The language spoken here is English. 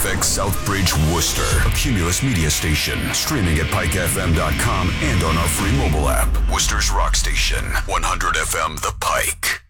KFX Southbridge, Worcester, a Cumulus media station. Streaming at pikefm.com and on our free mobile app. Worcester's rock station, 100 FM The Pike.